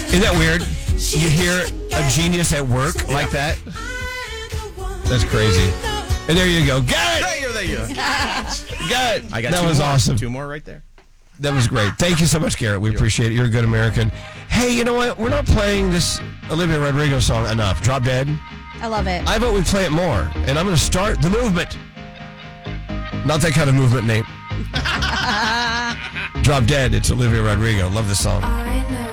Isn't that weird? You hear a genius at work like that? That's crazy. And there you go. Got it! There you go. Got it. I got that two was more. awesome. 2 more right there. That was great. Thank you so much, Garrett. We appreciate it. You're a good American. Hey, you know what? We're not playing this Olivia Rodrigo song enough. Drop Dead. I love it. I vote we play it more. And I'm going to start the movement. Not that kind of movement, Nate. Drop Dead. It's Olivia Rodrigo. Love this song. I know